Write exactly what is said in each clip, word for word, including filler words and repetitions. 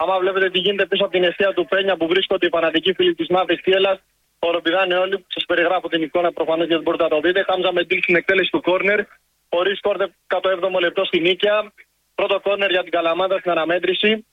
Άμα βλέπετε τι γίνεται πίσω από την αιστεία του Πένια που βρίσκονται οι φανατικοί φίλοι της Μαύρης Θύελλας, χοροπηδάνε όλοι. Σας περιγράφω την εικόνα προφανώς γιατί μπορείτε να το δείτε. Χάμζα Μεντήλ στην εκτέλεση του κόρνερ, χωρίς κόρνερ εκατό έβδομο λεπτό στην Νίκαια. Πρώτο κόρνερ για την Καλαμάτα στην αναμέτρηση.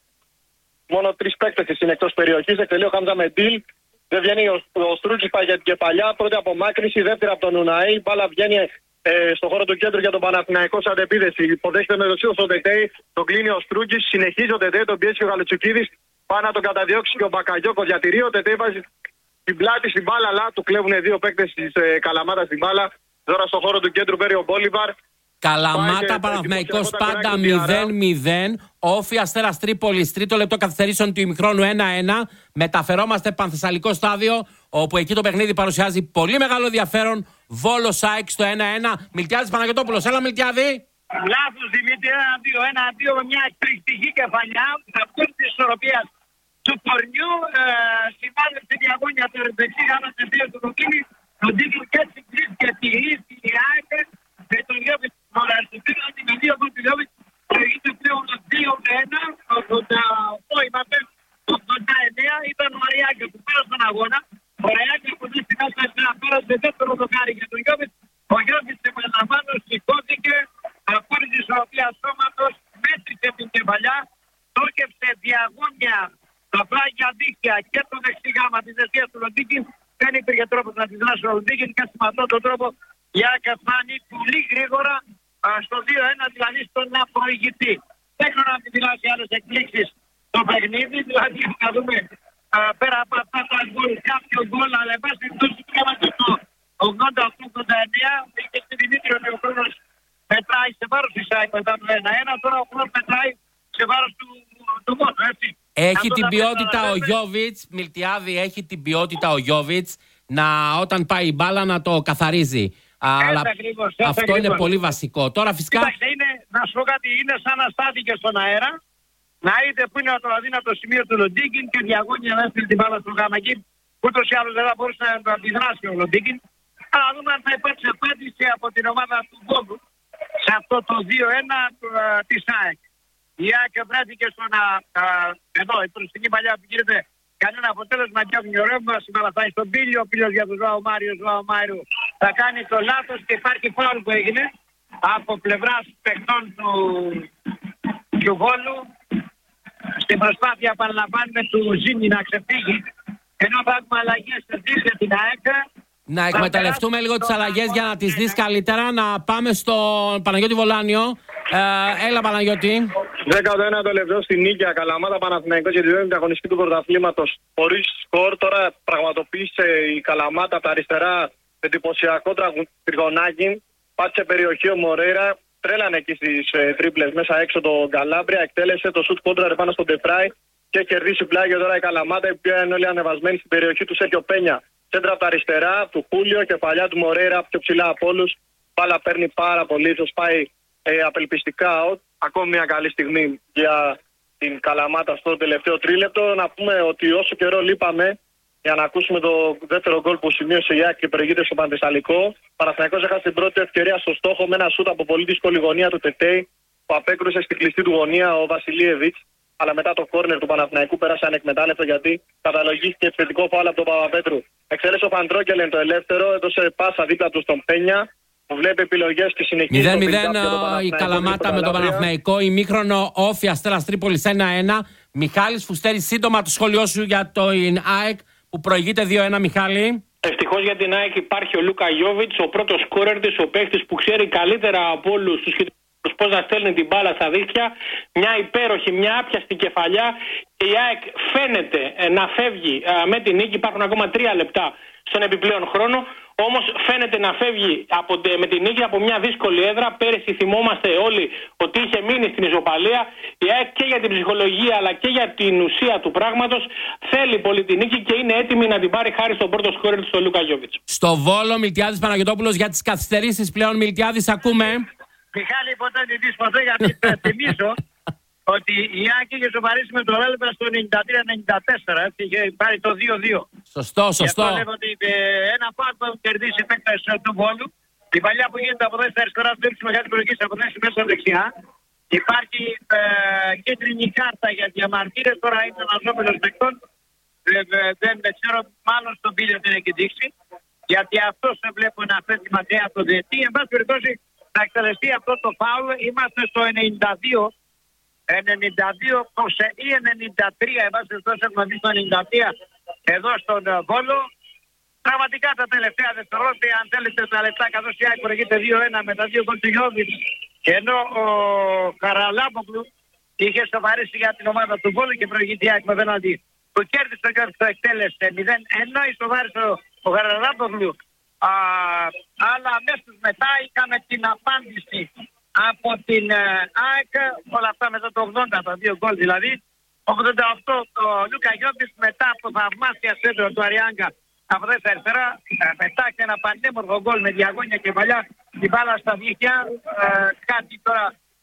Μόνο τρεις παίκτες είναι εκτός περιοχής. Εκτελεί ο Χάμζα Μεντήλ. Δεν βγαίνει ο, ο Στρούτζης πάει για την κεφαλιά. Πρώτη απομάκρυνση, δεύτερη από τον Ουναή. Η μπάλα βγαίνει ε, στον χώρο του κέντρου για τον Παναθηναϊκό σαν αντεπίδεση. Υποδέχεται με δοσίο στο Τετέι. Τον κλείνει ο Στρούτζης. Συνεχίζει ο Τετέι. Τον πιέσει ο Γαλουτσουκίδης. Πάει να τον καταδιώξει και ο Μπακαγιώκο διατηρεί. Ο Τετέι βάζει την πλάτη στην μπάλα, αλλά του κλέβουν δύο παίκτες της ε, Καλαμάτα στην μπάλα. Τώρα στον χώρο του κέντρου παίρνει ο Μπόλιβαρ. Καλαμάτα, Παναθηναϊκός πάντα μηδέν μηδέν. Όφη Αστέρας Τρίπολης, τρίτο λεπτό καθυστερήσεων του ημιχρόνου ένα ένα. Μεταφερόμαστε Πανθεσσαλικό στάδιο, όπου εκεί το παιχνίδι παρουσιάζει πολύ μεγάλο ενδιαφέρον. Βόλος ΑΕΚ στο ένα ένα. Μιλτιάδης Παναγιωτόπουλος, έλα Μιλτιάδη. Λάθος Δημήτρη, ένα δύο, ένα δύο με μια εκπληκτική κεφαλιά. Θα βγουν τη ισορροπία του κορνιού. Ε, Σημάδευε τη διαγώνια του δεξί γάμα σε δύο του Ροκίνη. Το Ντίκιν και έτσι κλείστηκε τη λύση η ΑΕΚ. Με τον Γιώβιτ Μοραστηπίνα, την δύο από τον Γιώβιτ προηγείται πλέον δύο με ένα. ογδόντα οκτώ είμαστε, ογδόντα εννέα ήταν ο Αριάκη που πέρασε τον αγώνα. Ο Αριάκη που δεν συνάντησε να πέρασε δεύτερο δοκάρι για τον Γιώβιτ. Ο Γιώβιτ επαναλαμβάνω σηκώθηκε, χωρίς τη ισορροπία σώματος, μέτρησε την κεφαλιά, τόκευσε διαγώνια τα πλάγια δίχτυα και το δεξί γάμα της αιστείας του Λοντίκιν. Δεν υπήρχε τρόπος να τη δράσει ο Λοντίκιν και με αυτόν τον τρόπο η ΑΕΚ φτάνει πολύ γρήγορα α, στο δύο ένα, δηλαδή στον προηγητή. Δεν ξέρω να μην δηλώσει άλλες εκπλήξεις στο παιχνίδι, δηλαδή να δούμε α, πέρα από αυτά τα γκολ, κάποιο γκολ, αλλά εν πάση περιπτώσει πήγαμε και το ογδόντα οκτώ ογδόντα εννέα, και στη Δημήτρη ότι ο χρόνος μετράει σε βάρος της ΑΕΚ μετά το ένα ένα, τώρα ο χρόνος μετράει σε βάρος του, του Μότο, έτσι. Έχει την ποιότητα ο Γιώβιτς, Μιλτιάδη, έχει την ποιότητα ο Γιώβιτς να όταν πάει η μπάλα να το καθαρίζει. Αλλά ακριβώς, αυτό ακριβώς. είναι πολύ βασικό. Τώρα φυσικά. Κοιτάξτε, είναι, να σου πω κάτι, είναι σαν να στάθηκε στον αέρα, να είδε που είναι το αδύνατο σημείο του Λοντίκιν και διαγώνια να έστειλε την μπάλα στο γάμακι. Ούτως ή άλλως δεν θα μπορούσε να αντιδράσει ο Λοντίκιν. Αλλά δούμε αν θα υπάρξει απάντηση από την ομάδα του Γκόγκου σε αυτό το δύο ένα της ΑΕΚ. Η ΑΕΚ βρέθηκε στο να. Α, εδώ, η προστινή παλιά που γίνεται κανένα αποτέλεσμα και όχι ρεύμα. Σήμερα θα είναι στον Πίλιο, ο Πίλιος για τον Ζωάο Μάριο, ο Ζωάο Μάριο θα κάνει το λάθος και υπάρχει φάουλ που έγινε από πλευράς παιχτών του, του Βόλου στην προσπάθεια παραλαμβάνουμε του Ζήνη να ξεφύγει, ενώ θα έχουμε αλλαγές για την ΑΕΚ. Να εκμεταλλευτούμε λίγο τις αλλαγές για να τις δεις καλύτερα. Να πάμε στον Παναγιώτη Βολάνιο. Ε, έλα Παναγιώτη. δέκατο ένατο λεπτό στην Νίκαια, Καλαμάτα Παναθηναϊκός για τη δεύτερη αγωνιστική του πρωταθλήματος. Χωρίς σκορ, τώρα πραγματοποίησε η Καλαμάτα από τα αριστερά εντυπωσιακό τριγωνάκι. Πάτησε περιοχή ο Μορέιρα. Τρέλανε εκεί στις ε, τρίπλες μέσα έξω τον Καλάμπρια. Εκτέλεσε το σουτ κόντρα πάνω στον Τεφράι και κερδίσει πλάγιο τώρα η Καλαμάτα, η οποία είναι όλοι ανεβασμένοι στην περιοχή του Σέρκιο Πένια. Σέντρα από τα αριστερά του Χούλιο, κεφαλιά του Μορέιρα πιο ψηλά από όλους. Μπάλα παίρνει πάρα πολύ, ίσως πάει ε, απελπιστικά out. Ακόμη μια καλή στιγμή για την Καλαμάτα στο τελευταίο τρίλεπτο. Να πούμε ότι όσο καιρό λείπαμε για να ακούσουμε το δεύτερο γκολ που σημείωσε η ΑΕΚ και προηγείται στο Πανθεσσαλικό. Παναθηναϊκός έχασε την πρώτη ευκαιρία στο στόχο με ένα σούτ από πολύ δύσκολη γωνία του Τετέι που απέκρουσε στην κλειστή του γωνία ο Βασιλίεβιτς. Αλλά μετά το κόρνερ του Παναθηναϊκού πέρασε ανεκμετάλλευτο γιατί καταλογίστηκε επιθετικό φάουλ από τον Παπαπέτρου. Εξέλεξε ο Παντρόκελεν το ελεύθερο, έδωσε πάσα δίπλα του στον Πένια που βλέπει επιλογές και συνεχίζει. μηδέν μηδέν η Καλαμάτα με τον Παναθηναϊκό. Ημίχρονο Όφη Αστέρας Τρίπολης ένα ένα. Μιχάλης Φουστέρης, σύντομα το σχόλιο σου για το ΑΕΚ που προηγείται δύο ένα, Μιχάλη. Ευτυχώς για την ΑΕΚ υπάρχει ο Λούκα Γιώβιτς, ο πρώτος σκόρερ της, ο παίκτης που ξέρει καλύτερα από όλους τους χιτρούς πώς να στέλνει την μπάλα στα δίχτυα. Μια υπέροχη, μια άπιαστη κεφαλιά. Και η ΑΕΚ φαίνεται να φεύγει με την νίκη. Υπάρχουν ακόμα τρία λεπτά στον επιπλέον χρόνο. Όμως φαίνεται να φεύγει από, με την νίκη από μια δύσκολη έδρα. Πέρυσι θυμόμαστε όλοι ότι είχε μείνει στην ισοπαλία. Η ΑΕΚ και για την ψυχολογία αλλά και για την ουσία του πράγματος θέλει πολύ την νίκη και είναι έτοιμη να την πάρει χάρη στον πρώτο σκόρερ του, στον Λούκα Γιώβιτς. Στο Βόλο, Μιλτιάδης Παναγιωτόπουλος για τις καθυστερήσεις πλέον. Μιλτιάδης, ακούμε. Μιχάλη, ποτέ δεν της ποτέ, γιατί θα θυμίσω ότι η ΑΕΚ είχε σοβαρήσει με το Βέλβα στο ενενήντα τρία ενενήντα τέσσερα, έτσι, είχε πάρει το δύο δύο. Σωστό, σωστό. Και αυτό λέμε ότι ε, ένα πάρκο που έχουν κερδίσει παίκτες του Βόλου, την παλιά που γίνεται από δέση αριστερά, βλέπει τη μεγάλη περιοχή από δέση μέσα δεξιά. Υπάρχει ε, κίτρινη κάρτα για διαμαρτύρες. Τώρα είναι αναζόμενος παικτών. Ε, ε, δεν ξέρω, μάλλον στον πύλιο δεν έχει δείξει. Γιατί αυτό σε βλέπω να φέρνει ματιά από το διετή. Εν πάση περιπτώσει θα εκτελεστεί αυτό το φάουλ. Είμαστε στο ενενήντα δύο. ενενήντα δύο ή ενενήντα τρία. Εν πάση περιπτώσει έχουμε δει στο ενενήντα τρία εδώ στον Βόλο. Πραγματικά τα τελευταία δευτερόλεπτα, αν θέλετε τα λεπτά, καθώς η ΑΕΚ προηγείται δύο ένα με τα δύο γκολ του Γιώβιτς, ενώ ο Χαραλάμπογλου είχε σοβαρήσει για την ομάδα του Βόλου και προηγείται η ΑΕΚ με πέναλτι που κέρδισε ο Γιώβιτς, το εκτέλεσε μηδέν ένα, ισοβάρισε ο, ο Χαραλάμπογλου. Α, αλλά αμέσως μετά είχαμε την απάντηση από την ε, ΑΕΚ, όλα αυτά μετά το ογδόντα, τα δύο γκολ δηλαδή. ογδόντα οκτώ το Λούκα Γιώβιτς, μετά από θαυμάσια σέντρο του Αριάγκα από δέκα αριστερά, πετάξει ένα πανέμορφο γκολ με διαγώνια και παλιά την μπάλα στα δίχτυα. Ε, κάτι τώρα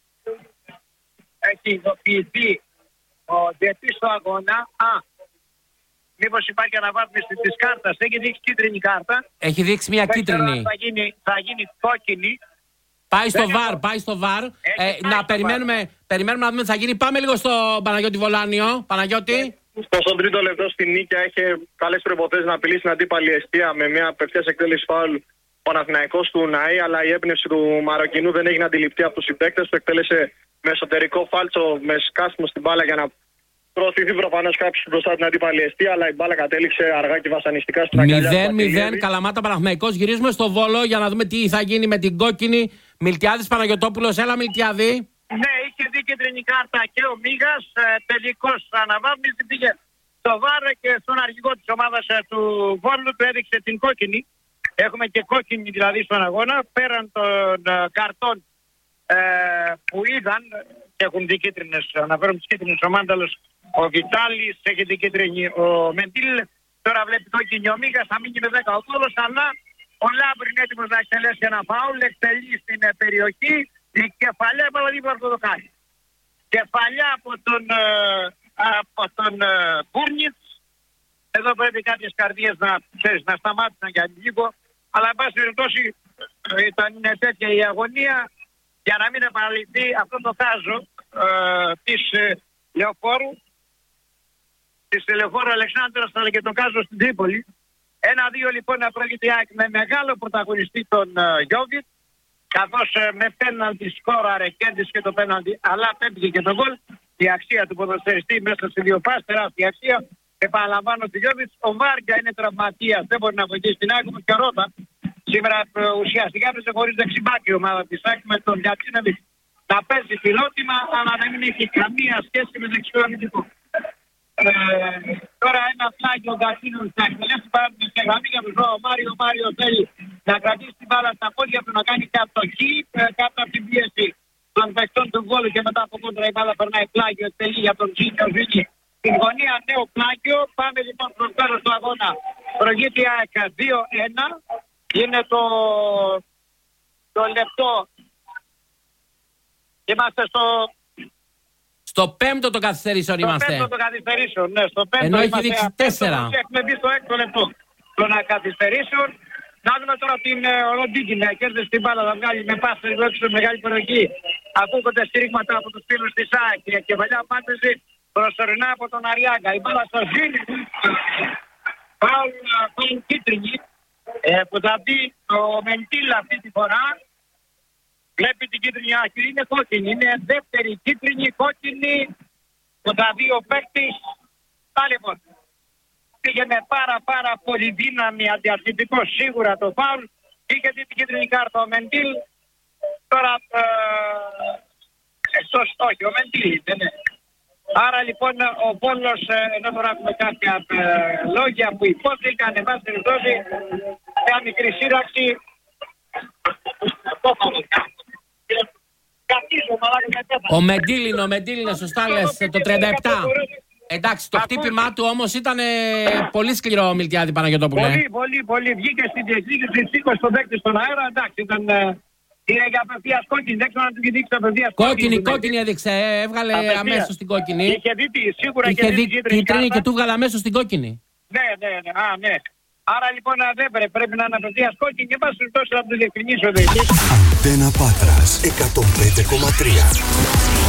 έχει ειδοποιηθεί ο διαιτής στο αγώνα. Α, μήπως υπάρχει αναβάθμιση της κάρτας. Έχει δείξει κίτρινη κάρτα. Έχει δείξει μια Δεν κίτρινη. Θα γίνει, θα γίνει κόκκινη. Πάει στο Δεν βαρ, έχω... πάει στο βαρ. Ε, πάει να στο περιμένουμε, περιμένουμε να δούμε τι θα γίνει. Πάμε λίγο στο Παναγιώτη Βολάνιο. Παναγιώτη. Στο τρίτο λεπτό στην νίκη είχε καλές προϋποθέσεις να απειλήσει την αντίπαλη εστία με μια απευθείας εκτέλεση φάουλ ο Παναθηναϊκός του Ναή, αλλά η έμπνευση του Μαροκινού δεν έγινε αντιληπτή από τους συμπαίκτες. Το εκτέλεσε με εσωτερικό φάλτσο, με σκάσιμο στην μπάλα για να προωθηθεί προφανώς κάποιος μπροστά την αντίπαλη εστία, αλλά η μπάλα κατέληξε αργά και βασανιστικά στην αγκαλιά. μηδέν μηδέν Καλαμάτα Παναθηναϊκός. Γυρίζουμε στο Βόλο για να δούμε τι θα γίνει με την κόκκινη. Μιλτιάδης Παναγιωτόπουλος, έλα Μιλτιάδη. Ναι, είχε δει κεντρική κάρτα και ο Μίγας. Ε, τελικώς αναβάθμιση πήγε στο βάρ και στον αρχηγό της ομάδας ε, του Βόλου του έδειξε την κόκκινη. Έχουμε και κόκκινη δηλαδή στον αγώνα. Πέραν των ε, καρτών ε, που είδαν και έχουν δει κίτρινες, αναφέρομαι τις κίτρινες ο Μάνταλος, ο Βιτάλης, έχει δει κίτρινη ο Μεντήλ. Τώρα βλέπει κόκκινη ο Μίγας, θα μείνει με δέκα ο Βόλος, αλλά ο Λάμπρη είναι έτοιμος να εκτελέσει ένα φάουλ, εκτελεί στην ε, περιοχή. Η κεφαλιά έβαλα λίγο να το κάνει. Κεφαλιά από τον, ε, από τον ε, Μπούρνιτς. Εδώ πρέπει κάποιες καρδιές να, ξέρεις, να σταμάτησαν για λίγο. Αλλά εν πάση περιπτώσει ήταν τέτοια η αγωνία για να μην επαναληφθεί αυτό το κάζο ε, της ε, Λεωφόρου. Της Λεωφόρου Αλεξάνδρας αλλά και το κάζο στην Τρίπολη. Ένα-δύο λοιπόν να πρόκειται με μεγάλο πρωταγωνιστή τον ε, Γιώβιτ. Καθώς ε, με πέναλτι σκόραρε, κέρδισε και το πέναλτι, αλλά πέμπηκε και τον γκολ. Η αξία του ποδοσφαιριστή μέσα σε δύο πας, τεράστια αξία. Επαναλαμβάνω του Γιώβιτς, ο Βάρκα είναι τραυματίας, δεν μπορεί να βοηθήσει την άκρη και Ρότα. Σήμερα ε, ουσιαστικά έπαιζε χωρίς δεξιμπάκι η ομάδα της άκρη με τον Γιατσίνεβιτ να παίζει φιλότιμα, αλλά να μην έχει καμία σχέση με δεξιό αμυντικό. Ε, τώρα ένα φλάγιο ο Γκασίνος θα εκτελέσει παράδειγμα σε γραμμή για τον ο Μάριο. Ο Μάριο θέλει να κρατήσει την μπάλα στα πόδια του, να κάνει κατοχή ε, κάτω από την πίεση των παιχτών του Βόλου και μετά από κόντρα η μπάλα περνάει πλάγιο, εκτελεί για τον Ζήνιο Ζήνη. Στην γωνία νέο πλάγιο. Πάμε λοιπόν προς το τέλος του αγώνα. Προηγείται η ΑΕΚ δύο ένα. Είναι το, το λεπτό. Είμαστε στο... Στο πέμπτο των καθυστερήσεων είμαστε. Στο πέμπτο των καθυστερήσεων, ναι. Στο πέμπτο ενώ έχει είμαστε, δείξει τέσσερα. Έχουμε μπει στο έκτο λεπτό των καθυστερήσεων. Να δούμε τώρα την Ροντίκη να κέρδισε την μπάλα, να βγάλει με πάσα λίγο έξω μεγάλη περιοχή. Ακούγονται στηρίγματα από τους φίλους της ΑΕΚ και παλιά πάντηση προσωρινά από τον Αριάγκα. Η μπάλα στο Ζήνη. Πάουν κίτρινη ε, που θα μπει ο Μεντήλ αυτή τη φορά. Βλέπει την κίτρινη άκρη, είναι κόκκινη. Είναι δεύτερη κίτρινη, κόκκινη που θα δει ο παίκτης. Λοιπόν, πήγε με πάρα πάρα πολύ δύναμη αντιαθλητικό σίγουρα το φάουλ. Είχε δει την κίτρινη κάρτα ο Μεντήλ. Τώρα ε, εκτός όχι, ο Μεντήλ δεν είναι. Άρα λοιπόν ο Βόλος, ε, εδώ τώρα έχουμε κάποια ε, λόγια που υπόθηκαν, εν πάση περιπτώσει, μια μικρή σύραξη. Ο Μεντήλιν, ο Μεντήλιν, σωστά λες, το τριάντα επτά. Εντάξει, το χτύπημά του όμως ήταν ε, πολύ σκληρό, Μιλτιάδη Παναγιωτόπουλε. Πολύ, πολύ, πολύ. Βγήκε στην διεκδίκηση, σήκωσε τον παίκτη στον αέρα. Εντάξει, ήταν. Είναι για απευθείας κόκκινη, δεν ξέρω να του δείξει απευθείας κόκκινη. Κόκκινη, κόκκινη έδειξε, έβγαλε αμέσως την κόκκινη. Είχε δει τη, σίγουρα είχε δει κίτρινη και του βγάλε αμέσως την κόκκινη. Ναι, ναι, ναι, α, ναι. Άρα λοιπόν δεν πρέπει, πρέπει να είναι απευθείας κόκκινη και πάση τόσο να του διευκρινίσει ο διαιτητής. Αντένα Πάτρας εκατόν πέντε κόμμα τρία.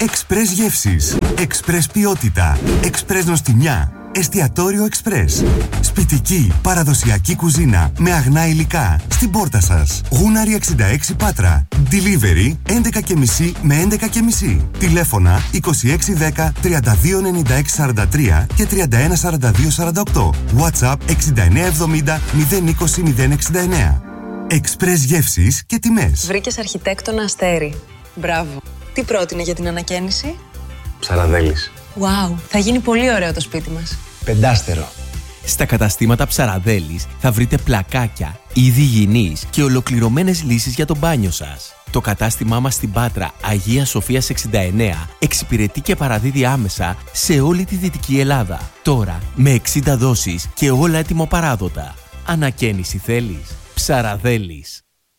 Εξπρές γεύσεις, Εξπρές ποιότητα, Εξπρές νοστιμιά, Εστιατόριο Εξπρές. Σπιτική, παραδοσιακή κουζίνα με αγνά υλικά στην πόρτα σας. Γούναρη εξήντα έξι Πάτρα. Delivery έντεκα και μισή με έντεκα και μισή. Τηλέφωνα είκοσι έξι δέκα τριάντα δύο ενενήντα έξι σαράντα τρία και τριάντα ένα σαράντα δύο σαράντα οκτώ. WhatsApp εξήντα εννέα εβδομήντα μηδέν είκοσι μηδέν εξήντα εννέα. Εξπρές γεύσεις και τιμές. Βρήκες αρχιτέκτονα Αστέρι. Μπράβο. Τι πρότεινε για την ανακαίνιση? Ψαραδέλης. Wow, θα γίνει πολύ ωραίο το σπίτι μας. Πεντάστερο. Στα καταστήματα Ψαραδέλης θα βρείτε πλακάκια, είδη υγιεινής και ολοκληρωμένες λύσεις για το μπάνιο σας. Το κατάστημά μας στην Πάτρα Αγίας Σοφίας εξήντα εννέα εξυπηρετεί και παραδίδει άμεσα σε όλη τη Δυτική Ελλάδα. Τώρα με εξήντα δόσεις και όλα έτοιμο-παράδοτα. Ανακαίνιση θέλεις? Ψαραδέλης.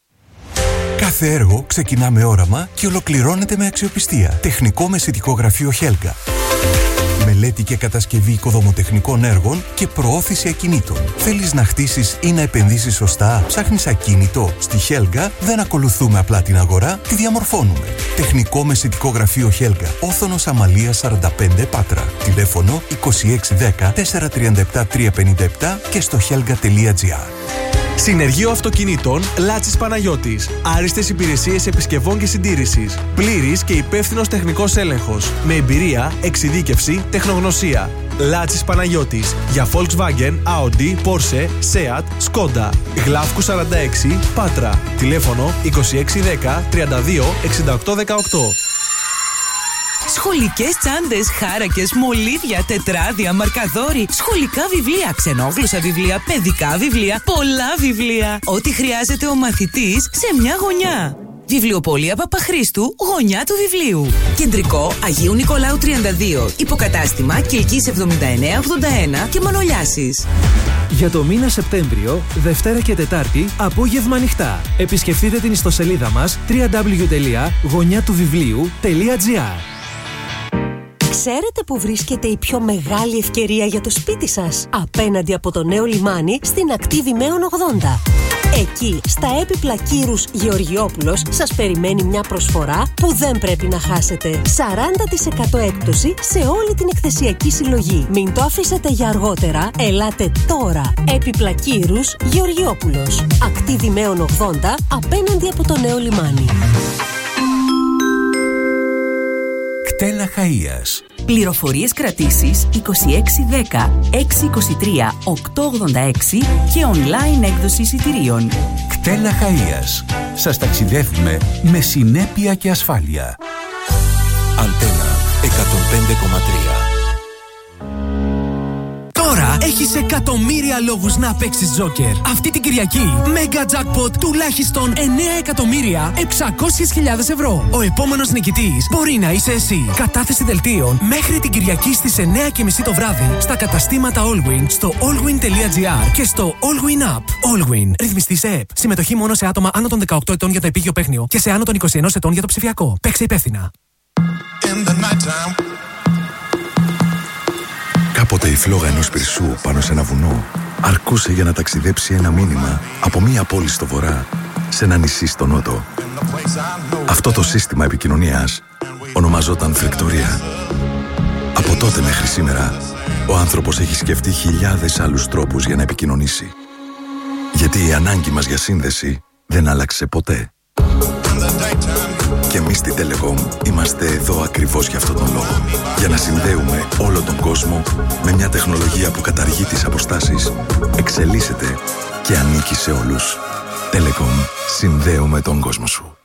Κάθε έργο ξεκινά με όραμα και ολοκληρώνεται με αξιοπιστία. Τεχνικό μεσητικό γραφείο Χέλγα. Μελέτη και κατασκευή οικοδομοτεχνικών έργων και προώθηση ακινήτων. Θέλεις να χτίσεις ή να επενδύσεις σωστά? Ψάχνεις ακίνητο? Στη Χέλγα δεν ακολουθούμε απλά την αγορά, τη διαμορφώνουμε. Τεχνικό μεσητικό γραφείο Χέλγα. Όθωνος Αμαλίας σαράντα πέντε Πάτρα. Τηλέφωνο είκοσι έξι δέκα τετρακόσια τριάντα επτά τριακόσια πενήντα επτά και στο helga τελεία gr. Συνεργείο Αυτοκινήτων Λάτσης Παναγιώτης. Άριστες υπηρεσίες επισκευών και συντήρησης. Πλήρης και υπεύθυνος τεχνικός έλεγχος. Με εμπειρία, εξειδίκευση, τεχνογνωσία. Λάτσης Παναγιώτης. Για Volkswagen, Audi, Porsche, Seat, Skoda. Γλάφκου σαράντα έξι, Πάτρα. Τηλέφωνο είκοσι έξι δέκα τριάντα δύο εξήντα οκτώ δεκαοκτώ. Σχολικές τσάντες, χάρακες, μολύβια, τετράδια, μαρκαδόροι, σχολικά βιβλία, ξενόγλωσσα βιβλία, παιδικά βιβλία, πολλά βιβλία. Ό,τι χρειάζεται ο μαθητής σε μια γωνιά. Βιβλιοπωλεία Παπαχρήστου, γωνιά του βιβλίου. Κεντρικό Αγίου Νικολάου τριάντα δύο. Υποκατάστημα Κιλκής εβδομήντα εννέα ογδόντα ένα και Μανολιάσης. Για το μήνα Σεπτέμβριο, Δευτέρα και Τετάρτη, απόγευμα ανοιχτά. Επισκεφτείτε την ιστοσελίδα μας double-u double-u double-u τελεία γωνιά του βιβλίου τελεία gr. Ξέρετε που βρίσκεται η πιο μεγάλη ευκαιρία για το σπίτι σας? Απέναντι από το νέο λιμάνι στην ακτή Δημαίων ογδόντα. Εκεί, στα έπιπλα Κύρους Γεωργιόπουλος, σας περιμένει μια προσφορά που δεν πρέπει να χάσετε. σαράντα τοις εκατό έκπτωση σε όλη την εκθεσιακή συλλογή. Μην το αφήσετε για αργότερα, ελάτε τώρα. Έπιπλα Κύρους Γεωργιόπουλος. Ακτή Δημαίων ογδόντα, απέναντι από το νέο λιμάνι. Κτέλα Χαΐας. Πληροφορίες κρατήσεις είκοσι έξι δέκα έξι είκοσι τρία οκτώ ογδόντα έξι και online έκδοση εισιτηρίων. Κτέλα Χαΐας. Σας ταξιδεύουμε με συνέπεια και ασφάλεια. Αντένα εκατόν πέντε κόμμα τρία. Τώρα έχεις εκατομμύρια λόγους να παίξεις Joker. Αυτή την Κυριακή, Mega Jackpot τουλάχιστον εννέα εκατομμύρια εξακόσιες χιλιάδες ευρώ. Ο επόμενος νικητής μπορεί να είσαι εσύ. Κατάθεση δελτίων μέχρι την Κυριακή στις εννέα και μισή το βράδυ στα καταστήματα Allwyn, στο allwyn τελεία gr και στο Allwyn App. Allwyn. Ρυθμιστή σε ΕΠ. Συμμετοχή μόνο σε άτομα άνω των δεκαοκτώ ετών για το επίγειο παίχνιο και σε άνω των είκοσι ένα ετών για το ψηφιακό. Παίξε υπεύθυνα. Κάποτε η φλόγα ενός πυρσού πάνω σε ένα βουνό αρκούσε για να ταξιδέψει ένα μήνυμα από μία πόλη στο βορρά σε ένα νησί στο νότο. Αυτό το σύστημα επικοινωνίας ονομαζόταν φρικτορία. Από τότε μέχρι σήμερα, ο άνθρωπος έχει σκεφτεί χιλιάδες άλλους τρόπους για να επικοινωνήσει. Γιατί η ανάγκη μας για σύνδεση δεν άλλαξε ποτέ. Και εμείς στη Telecom είμαστε εδώ ακριβώς για αυτόν τον λόγο. Για να συνδέουμε όλο τον κόσμο με μια τεχνολογία που καταργεί τις αποστάσεις, εξελίσσεται και ανήκει σε όλους. Telecom. Συνδέουμε τον κόσμο σου.